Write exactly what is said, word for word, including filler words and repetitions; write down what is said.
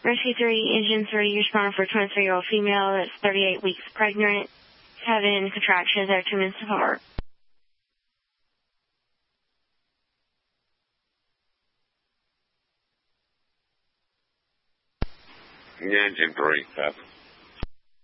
Rescue three, Engine three, responding for a twenty-three-year-old female that's thirty-eight weeks pregnant, having contractions that are two minutes apart. Yeah, Engine three, copy.